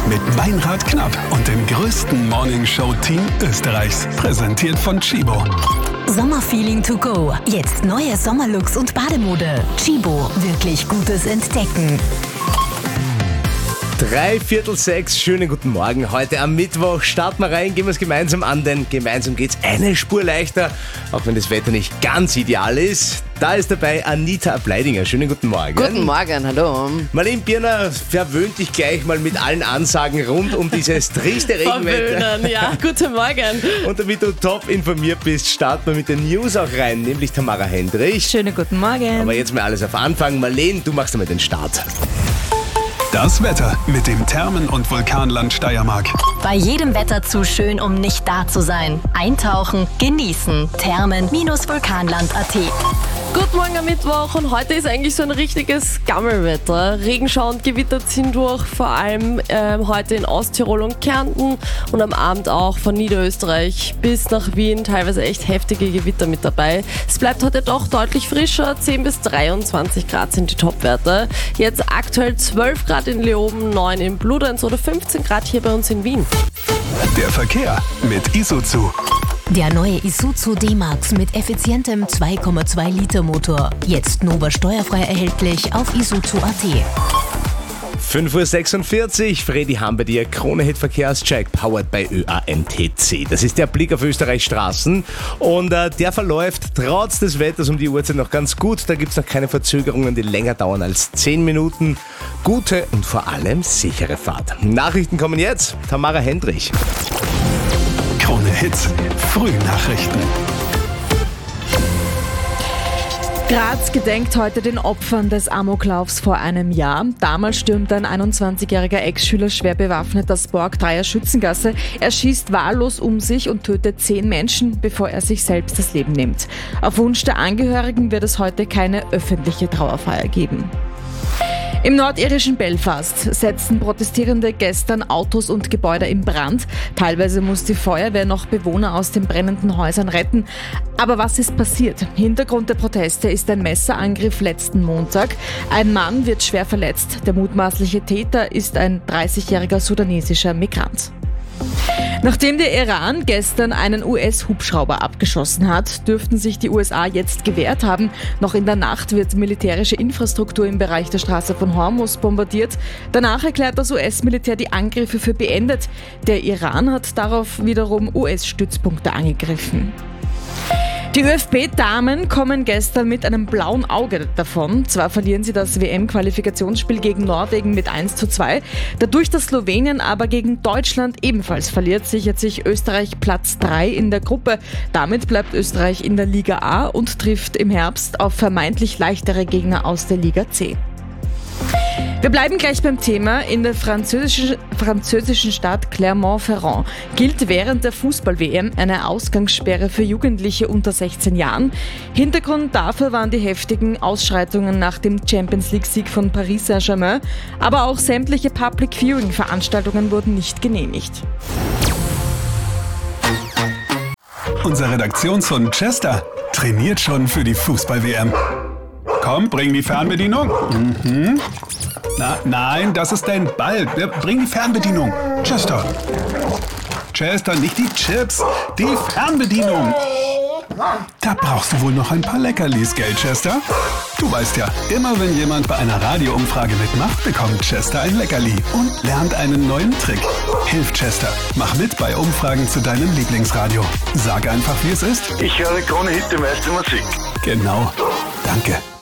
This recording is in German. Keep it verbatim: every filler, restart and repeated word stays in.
mit Meinrad Knapp und dem größten Morningshow-Team Österreichs. Präsentiert von Chibo. Sommerfeeling to go. Jetzt neue Sommerlooks und Bademode. Chibo, wirklich gutes Entdecken. Drei Viertel sechs, schönen guten Morgen. Heute am Mittwoch starten wir rein, gehen wir es gemeinsam an, denn gemeinsam geht's eine Spur leichter, auch wenn das Wetter nicht ganz ideal ist. Da ist dabei Anita Bleidinger. Schönen guten Morgen. Guten Morgen, hallo. Marlene Birner verwöhnt dich gleich mal mit allen Ansagen rund um dieses triste Regenwetter. Verwöhnen, ja, guten Morgen. Und damit du top informiert bist, starten wir mit den News auch rein, nämlich Tamara Hendrich. Schönen guten Morgen. Aber jetzt mal alles auf Anfang. Marlene, du machst einmal den Start. Das Wetter mit dem Thermen- und Vulkanland Steiermark. Bei jedem Wetter zu schön, um nicht da zu sein. Eintauchen, genießen. Thermen-Vulkanland Punkt a t. Guten Morgen am Mittwoch und heute ist eigentlich so ein richtiges Gammelwetter. Regenschauer und Gewitter ziehen durch, vor allem ähm, heute in Osttirol und Kärnten und am Abend auch von Niederösterreich bis nach Wien, teilweise echt heftige Gewitter mit dabei. Es bleibt heute doch deutlich frischer, zehn bis dreiundzwanzig Grad sind die Topwerte. Jetzt aktuell zwölf Grad in Leoben, neun in Bludenz oder fünfzehn Grad hier bei uns in Wien. Der Verkehr mit Isuzu. Der neue Isuzu D-Max mit effizientem zwei Komma zwei Liter Motor. Jetzt Nova steuerfrei erhältlich auf isuzu Punkt a t. fünf Uhr sechsundvierzig, Fredi haben bei dir Krone-Hit Verkehrscheck, powered by Ö A M T C. Das ist der Blick auf Österreichs Straßen und äh, der verläuft trotz des Wetters um die Uhrzeit noch ganz gut. Da gibt es noch keine Verzögerungen, die länger dauern als zehn Minuten. Gute und vor allem sichere Fahrt. Nachrichten kommen jetzt, Tamara Hendrich. Krone Hits, Frühnachrichten. Graz gedenkt heute den Opfern des Amoklaufs vor einem Jahr. Damals stürmt ein einundzwanzigjähriger Ex-Schüler schwer bewaffnet das Borg Dreier Schützengasse. Er schießt wahllos um sich und tötet zehn Menschen, bevor er sich selbst das Leben nimmt. Auf Wunsch der Angehörigen wird es heute keine öffentliche Trauerfeier geben. Im nordirischen Belfast setzten Protestierende gestern Autos und Gebäude in Brand. Teilweise muss die Feuerwehr noch Bewohner aus den brennenden Häusern retten. Aber was ist passiert? Hintergrund der Proteste ist ein Messerangriff letzten Montag. Ein Mann wird schwer verletzt. Der mutmaßliche Täter ist ein dreißigjähriger sudanesischer Migrant. Nachdem der Iran gestern einen U S-Hubschrauber abgeschossen hat, dürften sich die U S A jetzt gewehrt haben. Noch in der Nacht wird militärische Infrastruktur im Bereich der Straße von Hormuz bombardiert. Danach erklärt das U S-Militär die Angriffe für beendet. Der Iran hat darauf wiederum U S-Stützpunkte angegriffen. Die ÖFB-Damen kommen gestern mit einem blauen Auge davon. Zwar verlieren sie das W M-Qualifikationsspiel gegen Norwegen mit eins zu zwei. Dadurch, dass Slowenien aber gegen Deutschland ebenfalls verliert, sichert sich Österreich Platz drei in der Gruppe. Damit bleibt Österreich in der Liga A und trifft im Herbst auf vermeintlich leichtere Gegner aus der Liga C. Wir bleiben gleich beim Thema. In der französischen, französischen Stadt Clermont-Ferrand gilt während der Fußball-W M eine Ausgangssperre für Jugendliche unter sechzehn Jahren. Hintergrund dafür waren die heftigen Ausschreitungen nach dem Champions-League-Sieg von Paris Saint-Germain. Aber auch sämtliche Public-Viewing-Veranstaltungen wurden nicht genehmigt. Unser Redaktionssohn Chester trainiert schon für die Fußball-W M. Komm, bring die Fernbedienung. Mhm. Na, nein, das ist dein Ball. Bring die Fernbedienung. Chester. Chester, nicht die Chips, die Fernbedienung. Da brauchst du wohl noch ein paar Leckerlis, gell, Chester? Du weißt ja, immer wenn jemand bei einer Radioumfrage mitmacht, bekommt Chester ein Leckerli und lernt einen neuen Trick. Hilf Chester, mach mit bei Umfragen zu deinem Lieblingsradio. Sag einfach, wie es ist. Ich höre Krone Hit, die meiste Musik. Genau. Danke.